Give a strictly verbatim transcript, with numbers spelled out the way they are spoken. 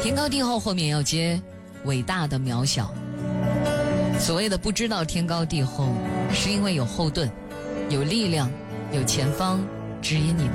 天高地厚后面要接伟大的渺小。所谓的不知道天高地厚，是因为有后盾，有力量，有前方指引你的